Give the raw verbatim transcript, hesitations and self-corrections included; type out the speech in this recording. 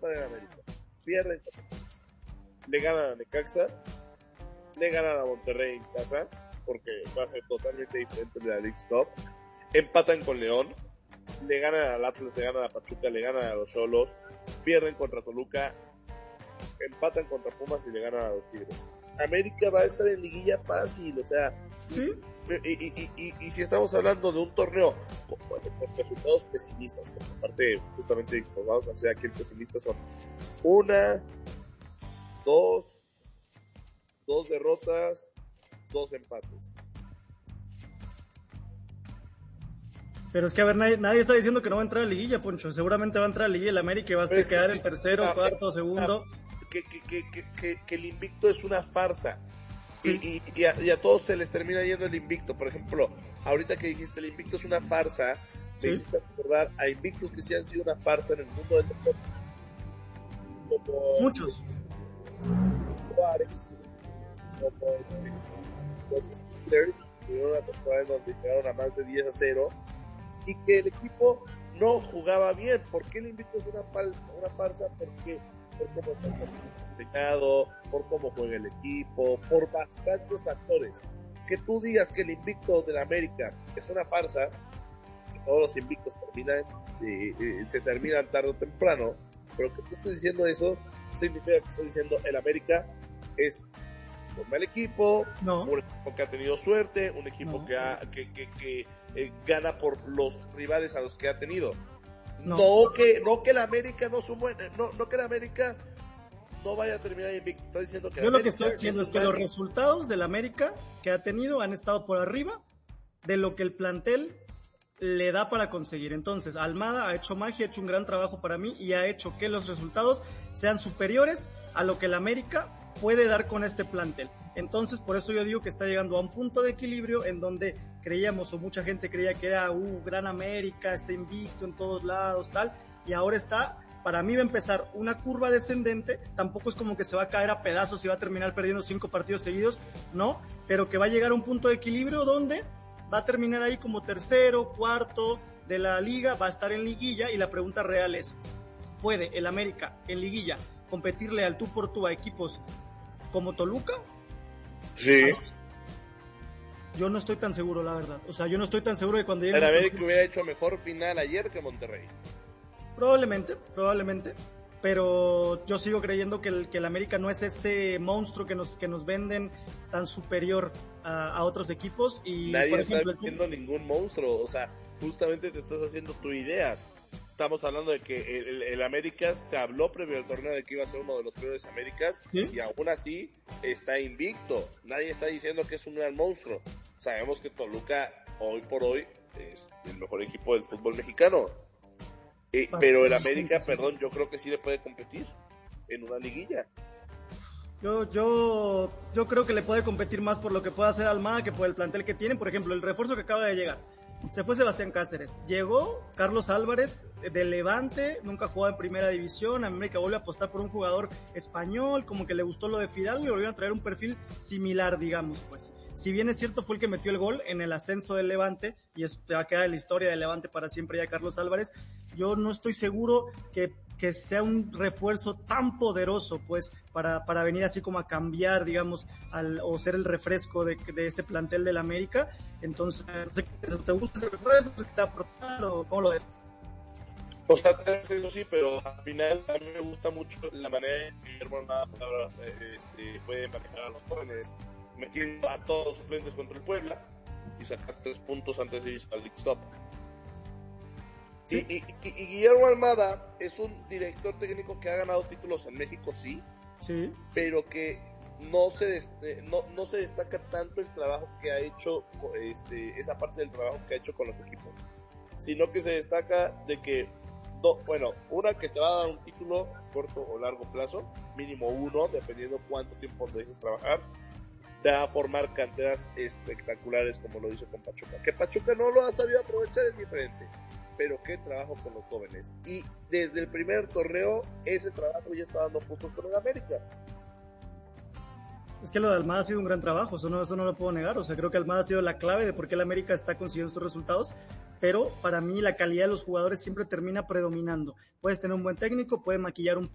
estar en América. Pierden, le ganan a Necaxa, le ganan a Monterrey en casa, porque va a ser totalmente diferente de la Leagues Cup, empatan con León, le ganan al Atlas, le ganan a Pachuca, le ganan a los Xolos, pierden contra Toluca, empatan contra Pumas y le ganan a los Tigres. América va a estar en liguilla fácil, o sea, ¿sí? y, y, y, y, y si estamos hablando de un torneo bueno, con resultados pesimistas, porque aparte justamente pues, vamos a hacer aquí el pesimista son una, dos, dos derrotas, dos empates. Pero es que, a ver, nadie, nadie está diciendo que no va a entrar a liguilla, Poncho. Seguramente va a entrar a liguilla el América y va a Pero quedar es, en tercero, ah, cuarto, segundo. Que, que, que, que, que el invicto es una farsa. Sí. Y, y, y, a, y a todos se les termina yendo el invicto. Por ejemplo, ahorita que dijiste el invicto es una farsa, Sí. me hiciste recordar a invictos que sí han sido una farsa en el mundo del deporte. Como Muchos. Juárez, como los Steelers, que tuvieron una temporada en donde llegaron a más de diez a cero, y que el equipo no jugaba bien. ¿Por qué el invicto es una, fal, una farsa? Porque por cómo está complicado, por cómo juega el equipo, por bastantes factores. Que tú digas que el invicto del América es una farsa, que todos los invictos terminan, eh, eh, se terminan tarde o temprano, pero que tú estés diciendo eso, significa que estás diciendo el América es un mal equipo, no. un equipo que ha tenido suerte, un equipo no. que, ha, que, que, que eh, gana por los rivales a los que ha tenido. No, no que no que el América no sume, no, no que el América no vaya a terminar invicto. Está diciendo que yo lo que estoy América diciendo es, es que mal... los resultados del América que ha tenido han estado por arriba de lo que el plantel le da para conseguir. Entonces, Almada ha hecho magia, ha hecho un gran trabajo para mí y ha hecho que los resultados sean superiores a lo que el América puede dar con este plantel. Entonces, por eso yo digo que está llegando a un punto de equilibrio en donde creíamos, o mucha gente creía que era, uh, Gran América, está invicto en todos lados, tal, y ahora está, para mí va a empezar una curva descendente, tampoco es como que se va a caer a pedazos y va a terminar perdiendo cinco partidos seguidos, no, pero que va a llegar a un punto de equilibrio donde va a terminar ahí como tercero, cuarto de la liga, va a estar en liguilla, y la pregunta real es, ¿puede el América en liguilla competirle al tú por tú a equipos como Toluca? Sí. Yo no estoy tan seguro, la verdad. O sea, yo no estoy tan seguro de cuando llegue... El América hubiera hecho mejor final ayer que Monterrey. Probablemente, probablemente. Pero yo sigo creyendo que el, que el América no es ese monstruo que nos, que nos venden tan superior a, a otros equipos. Y, nadie por ejemplo, está viendo ningún monstruo. O sea, justamente te estás haciendo tu ideas. Estamos hablando de que el, el, el América se habló previo al torneo de que iba a ser uno de los peores Américas, ¿sí? Y aún así está invicto. Nadie está diciendo que es un gran monstruo. Sabemos que Toluca hoy por hoy es el mejor equipo del fútbol mexicano. Eh, pero el América, perdón, yo creo que sí le puede competir en una liguilla. Yo, yo, yo creo que le puede competir más por lo que pueda hacer Almada que por el plantel que tiene. Por ejemplo, el refuerzo que acaba de llegar. Se fue Sebastián Cáceres, llegó Carlos Álvarez de Levante, nunca jugaba en primera división, América vuelve a apostar por un jugador español, como que le gustó lo de Fidalgo y volvieron a traer un perfil similar, digamos, pues. Si bien es cierto, fue el que metió el gol en el ascenso del Levante, y eso te va a quedar en la historia del Levante para siempre ya Carlos Álvarez, yo no estoy seguro que, que sea un refuerzo tan poderoso, pues, para, para venir así como a cambiar, digamos, al, o ser el refresco de, de este plantel del América. Entonces, ¿te gusta ese refuerzo? ¿Te va a aportar o cómo lo ves? O sea, eso sí, pero al final a mí me gusta mucho la manera en que Guillermo Almada este, puede manejar a los jóvenes, metiendo a todos los suplentes contra el Puebla y sacar tres puntos antes de irse al League Stop. Sí. Y, y, y, y Guillermo Almada es un director técnico que ha ganado títulos en México, sí, sí, pero que no se des, no, no se destaca tanto el trabajo que ha hecho, este, esa parte del trabajo que ha hecho con los equipos, sino que se destaca de que do, bueno, una que te va a dar un título corto o largo plazo, mínimo uno, dependiendo cuánto tiempo te dejes trabajar, te va a formar canteras espectaculares como lo hizo con Pachuca. Que Pachuca no lo ha sabido aprovechar es diferente, pero qué trabajo con los jóvenes. Y desde el primer torneo, ese trabajo ya está dando frutos con el América. Es que lo de Almada ha sido un gran trabajo, eso no, eso no lo puedo negar. O sea, creo que Almada ha sido la clave de por qué el América está consiguiendo estos resultados, pero para mí la calidad de los jugadores siempre termina predominando. Puedes tener un buen técnico, puede maquillar un